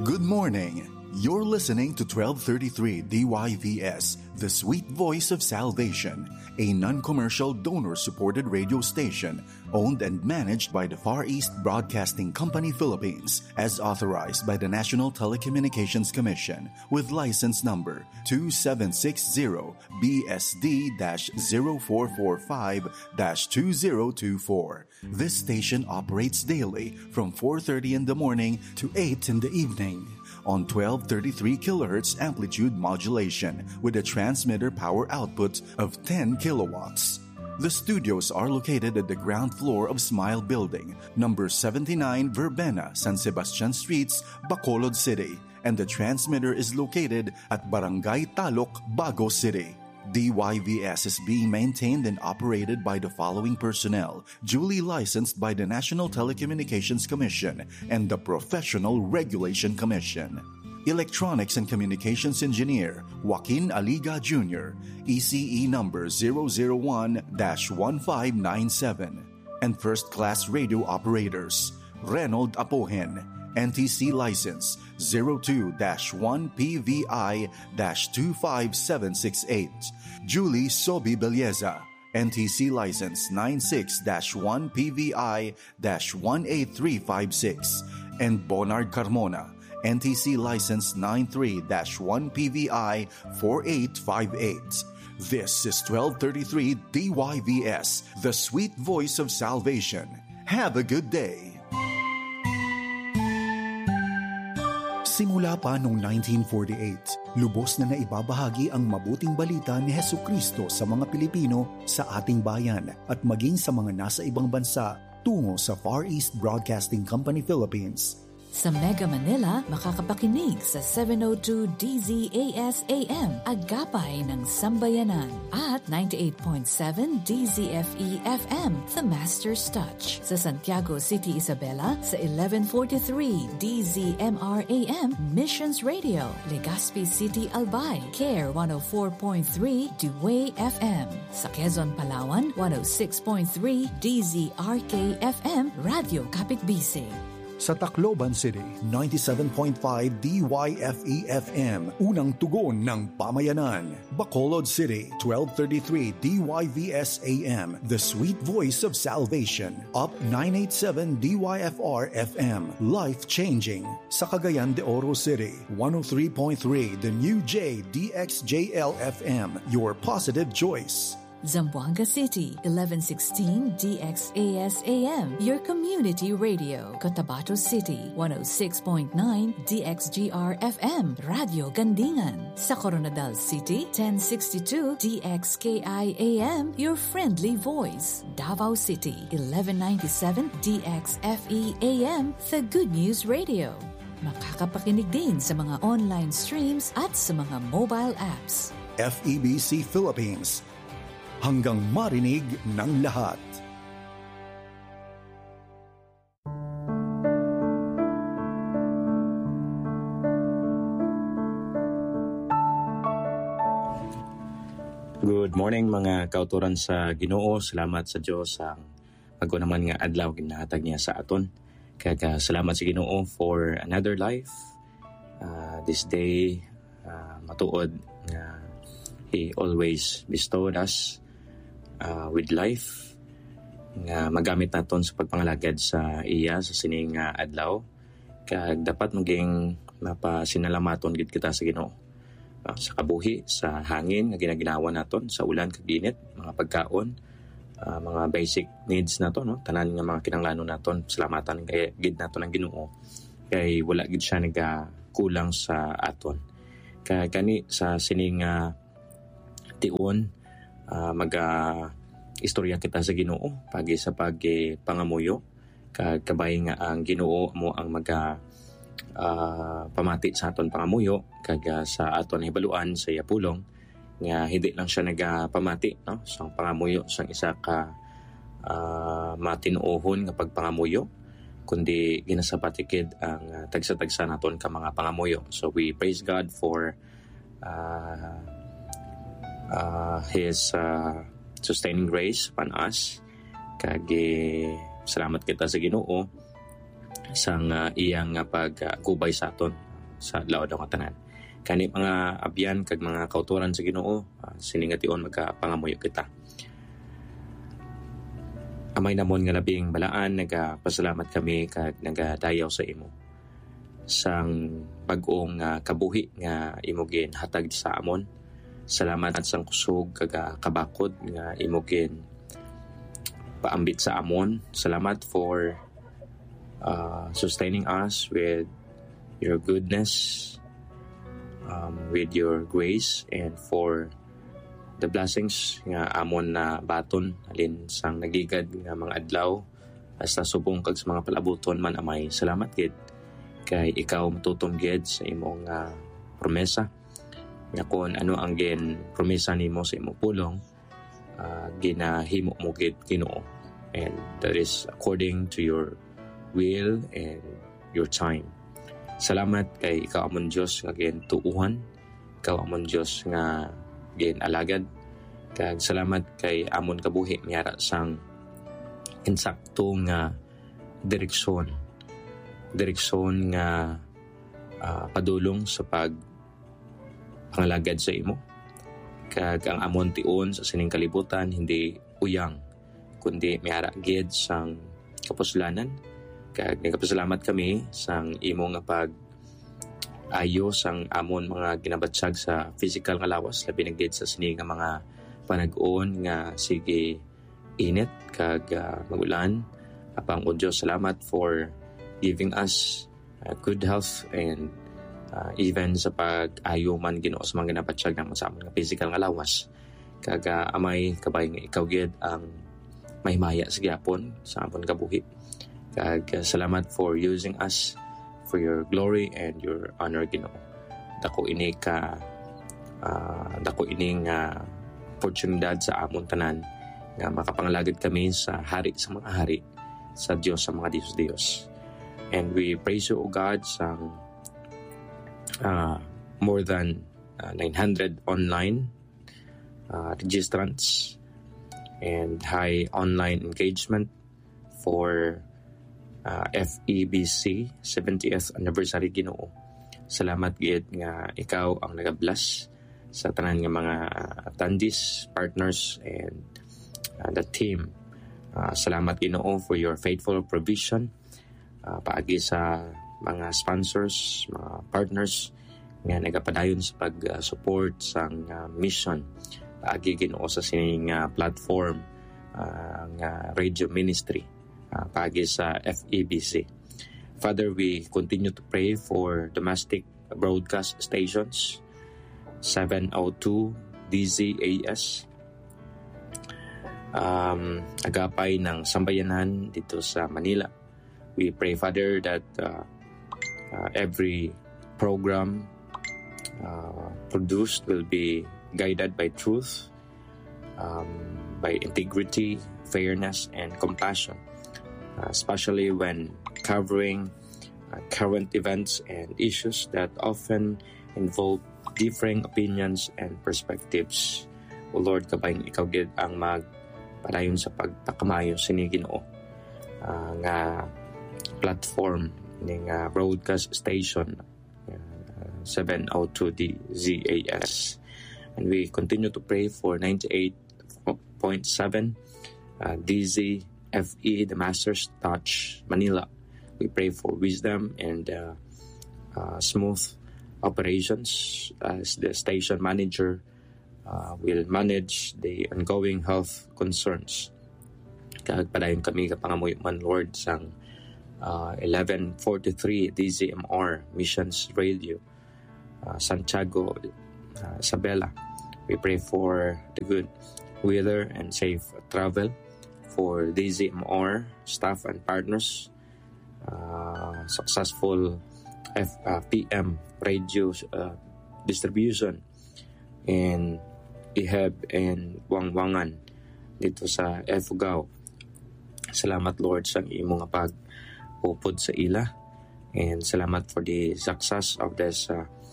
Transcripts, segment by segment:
Good morning. You're listening to 1233 DYVS, the sweet voice of salvation, a non-commercial donor-supported radio station owned and managed by the Far East Broadcasting Company Philippines as authorized by the National Telecommunications Commission with license number 2760BSD-0445-2024. This station operates daily from 4:30 in the morning to 8 in the evening on 1233 kHz amplitude modulation with a transmitter power output of 10 kilowatts. The studios are located at the ground floor of Smile Building, number 79 Verbena, San Sebastian Streets, Bacolod City, and the transmitter is located at Barangay Talok, Bago City. DYVS is being maintained and operated by the following personnel, duly licensed by the National Telecommunications Commission and the Professional Regulation Commission. Electronics and Communications Engineer, Joaquin Aliga Jr., ECE number 001-1597. And First Class Radio Operators, Reynold Apohen, NTC License 02-1PVI-25768. Julie Sobi Belleza, NTC License 96-1PVI-18356. And Bonard Carmona, NTC License 93-1PVI-4858. This is 1233 DYVS, the sweet voice of salvation. Have a good day. Simula pa noong 1948, lubos na naibabahagi ang mabuting balita ni Hesukristo sa mga Pilipino sa ating bayan at maging sa mga nasa ibang bansa tungo sa Far East Broadcasting Company Philippines. Sa Mega Manila, makakapakinig sa 702 DZAS AM, Agapay ng Sambayanan, at 98.7 DZFE FM, The Master's Touch. Sa Santiago City, Isabela, sa 1143 DZMR AM, Missions Radio. Legazpi City, Albay, CARE 104.3 Dewey FM. Sa Quezon, Palawan, 106.3 DZRK FM, Radio Kapitbisig. Sa Tacloban City, 97.5 DYFE-FM, unang tugon ng pamayanan. Bacolod City, 1233 DYVS-AM, the sweet voice of salvation. Up 987 DYFR-FM, life-changing. Sa Cagayan de Oro City, 103.3 The New J DXJL-FM, your positive choice. Zamboanga City, 1116 DXAS-AM, your community radio. Cotabato City, 106.9 DXGR-FM, Radio Gandingan. Sa Coronadal City, 1062 DXKI-AM, your friendly voice. Davao City, 1197 DXFE-AM, the Good News Radio. Makakapakinig din sa mga online streams at sa mga mobile apps. FEBC Philippines, hanggang marinig ng lahat. Good morning mga kauturan sa Ginoo. Salamat sa Dios sa pagkunaman nga adlaw ginahatag niya sa aton. Kaya salamat sa Ginoo for another life. This day matuod nga He always bestowed us with life nga magamit naton sa pagpangalagad sa iya sa sining adlaw. Kag dapat maging mapasinalamaton gid kita sa Ginoo. Sa kabuhi, sa hangin nga ginaginawa naton, sa ulan kag init, mga pagkaon, mga basic needs naton, no? Tanan nga mga kinahanglanon naton, salamatan kay gid naton ang Ginoo. Kay wala gid siya kulang sa aton. Kay kani sa sining tion istorya kita sa Ginoo pagi sa pangamuyo kag kabay nga ang Ginoo mo ang pamati sa aton pangamuyo kag sa aton hibaluan sa yapulong nga hindi lang siya nagapamati no sa pangamuyo sang isa ka matinuohon nga pagpangamuyo kundi ginasapatikid ang tagsa-tagsa naton ka mga pangamuyo. So we praise God for His sustaining grace upon us. Kag salamat kita sa Ginoo sang iyang pagkubay sa aton sa adlaw nga tanan. Kani mga abyan kag mga kauturan sa Ginoo, siningation magkapangamuyo kita. Amay namon nga labing balaan, nagapasalamat kami kag nagadayaw sa imo sang bag-ong kabuhi nga imo ginhatag sa amon. Salamat at sang kusog kag kabakod nga imo paambit sa amon. Salamat for sustaining us with your goodness, with your grace, and for the blessings nga amon na baton alin sang nagigad nga mga adlaw hasta subong kag sa mga palabuton man amay. Salamat gid kay ikaw matutom gid sa imong promesa nga kung ano ang promesa nimo sa imong pulong, ginahimo mo gid Ginoo, and that is according to your will and your time. Salamat kay ikaw amon Dios nga gintuuhan, ikaw amon Dios nga ginalagad, kag salamat kay amon kabuhi miyara sang insakto nga direksyon nga padulong sa pangalagad sa imo. Kag ang amon tion sa sining kalibutan hindi uyang, kundi miyara gid sang kapuslanan. Kag nagapasalamat kami sang imo nga pag-ayo sang amon mga ginabatsag sa physical nga lawas, labi na gid sa sining nga mga panag-on nga sige init kag magulan. Apang o Diyos, salamat for giving us good health and even sa pag-ayo man Ginoo sa mga ginabatsag naman sa amon nga physical nga lawas. Kag amay kabay nga ikaw gid ang mahimaya sa gyapon sa amon kabuhi. Kag salamat for using us for your glory and your honor Ginoo. Dako ini oportunidad sa amon tanan nga makapangalagad kami sa hari sa mga hari, sa Dios sa mga Diyos. And we praise you, O God, sa more than 900 online registrants and high online engagement for FEBC 70th anniversary Ginoo. Salamat gid nga ikaw ang nagabless sa tanan nga mga attendees, partners, and the team. Salamat Ginoo for your faithful provision paagi sa mga sponsors, mga partners nga nagapadayon sa pag-support sa mission paagi Ginoo sa sining platform nga radio ministry paagi sa FEBC. Father, we continue to pray for domestic broadcast stations 702 DZAS, agapay ng sambayanan dito sa Manila. We pray, Father, that every program produced will be guided by truth, by integrity, fairness, and compassion, especially when covering current events and issues that often involve differing opinions and perspectives. O Lord, kabayng ikaw gid ang magpadayon sa pagpakamayo sini Ginoo nga platform ning broadcast station 702 DZAS. And we continue to pray for 98.7 DZFE, the Master's Touch Manila. We pray for wisdom and smooth operations as the station manager will manage the ongoing health concerns. Kagpadayon kami kapangamuyo man Lord sang 1143 DZMR Missions Radio Santiago, Isabela. We pray for the good weather and safe travel for DZMR staff and partners, successful PM radio distribution in Iheb and Wangwangan dito sa Ifugao. Salamat Lord sa imong pag-upod sa ila, and salamat for the success of this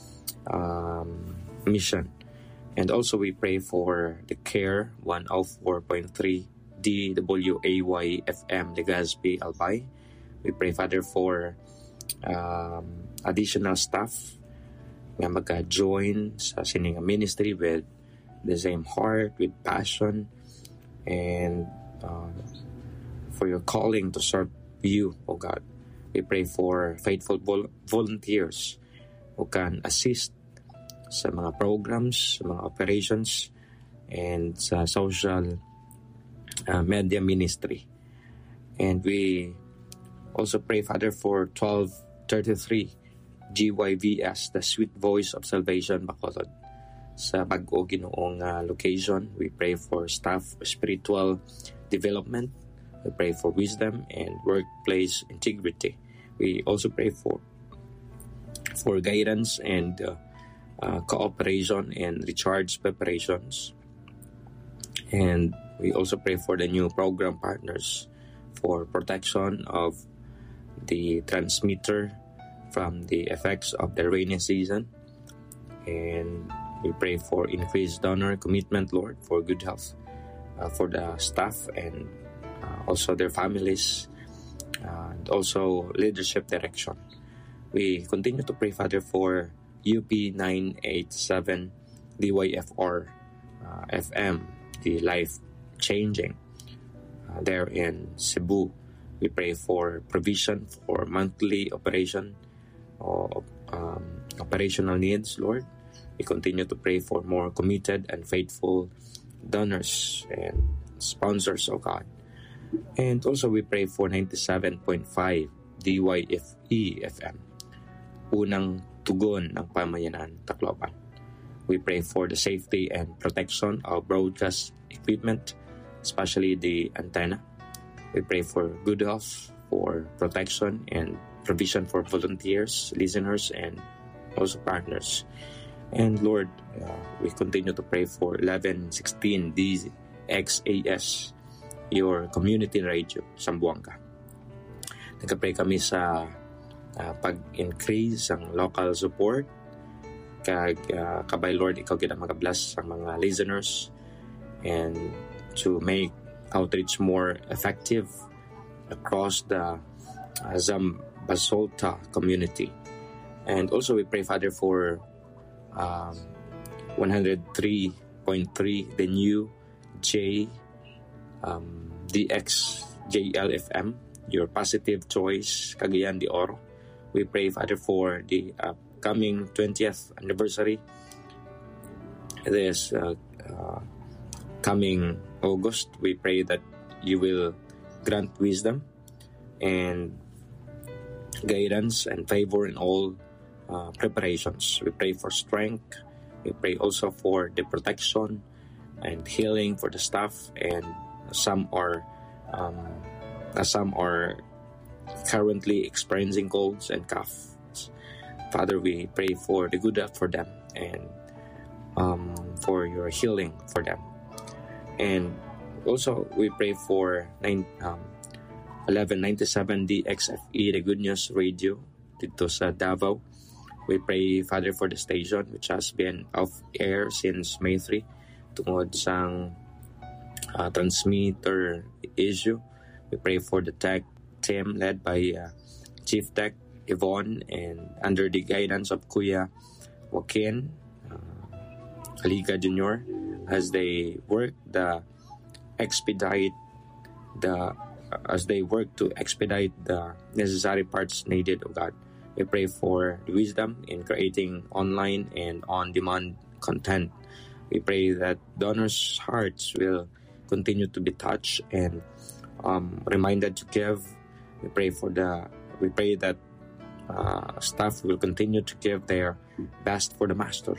mission. And also we pray for the CARE 104.3 DWAY FM Legazpi Albay. We pray Father for additional staff nga magka-join sa sining ministry with the same heart, with passion, and for your calling to serve you, O God. We pray for faithful volunteers who can assist sa mga programs, sa mga operations, and sa social media ministry. And we also pray, Father, for 1233 GYVS, the Sweet Voice of Salvation, Bacolod. Sa Bag-o Ginoong location, we pray for staff spiritual development. We pray for wisdom and workplace integrity. We also pray for guidance and cooperation and recharge preparations. And we also pray for the new program partners for protection of the transmitter from the effects of the rainy season. And we pray for increased donor commitment, Lord, for good health for the staff and also their families, and also leadership direction. We continue to pray, Father, for UP 987 DYFR FM, the life-changing there in Cebu. We pray for provision for monthly operational needs, Lord. We continue to pray for more committed and faithful donors and sponsors, oh God. And also we pray for 97.5 DYFE FM, unang tugon ng pamayanan, Tacloban. We pray for the safety and protection of broadcast equipment, especially the antenna. We pray for good health, for protection and provision for volunteers, listeners, and also partners. And Lord, we continue to pray for 1116 DXAS, your community radio, Sambuanga. Nagka-pray kami sa pag-increase ang local support. Kabay Lord, ikaw gina mag-bless ang mga listeners and to make outreach more effective across the Zambasolta community. And also we pray, Father, for 103.3, the new DXJLFM, your positive choice, Cagayan de Oro. We pray, Father, for the upcoming 20th anniversary this coming August. We pray that you will grant wisdom and guidance and favor in all preparations. We pray for strength. We pray also for the protection and healing for the staff, and some are currently experiencing colds and coughs. Father, we pray for the good health for them and for your healing for them. And also we pray for 1197 DXFE, the Good News Radio dito sa Davao. We pray, Father, for the station which has been off air since May 3 tungod sang transmitter issue. We pray for the tech team led by Chief Tech Yvonne and under the guidance of Kuya Joaquin Aliga Jr. as they work to expedite the necessary parts needed, oh God. We pray for the wisdom in creating online and on-demand content. We pray that donors' hearts will continue to be touched and reminded to give. We pray that staff will continue to give their best for the master.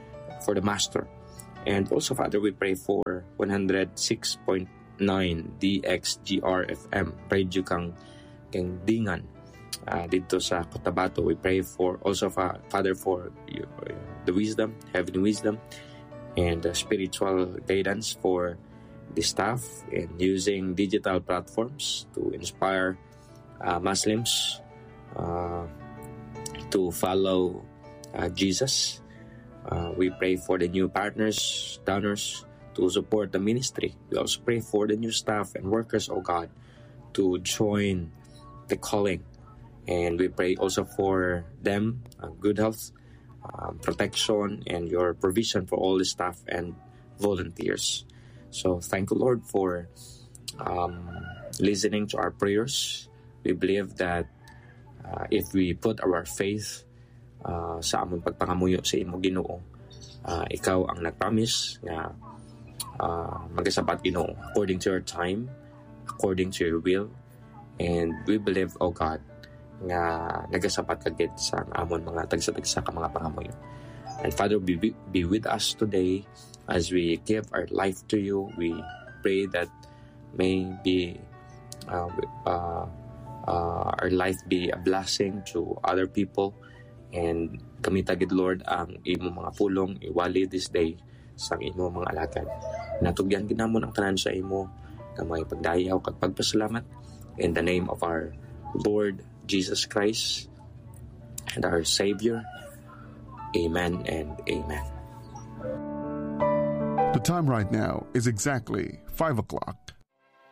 And also, Father, we pray for 106.9 DXGR-FM, Radio Kang Dingan, dito sa Cotabato. We pray for also, Father, for the wisdom, heavenly wisdom, and spiritual guidance for the staff in using digital platforms to inspire Muslims to follow Jesus. We pray for the new partners, donors, to support the ministry. We also pray for the new staff and workers, oh God, to join the calling. And we pray also for them good health, protection and your provision for all the staff and volunteers. So thank you, Lord, for listening to our prayers. We believe that if we put our faith sa among pagpangamuyo sa imo, Ginoo, ikaw ang nag-promise na magasapat, Ginoo, according to your time, according to your will. And we believe, O God, nga nagasapat kagid sa amon mga tagsa-tagsa ka mga pangamuyo. And Father, be with us today as we give our life to you. We pray that may be our life be a blessing to other people, and kamitagid, Lord, ang imo mga pulong iwali this day sa imo mga alagad. Natugyan ginamon ang tanan sa imo nga may pagdayaw kag pagpasalamat in the name of our Lord Jesus Christ and our Savior. Amen and amen. The time right now is exactly 5 o'clock.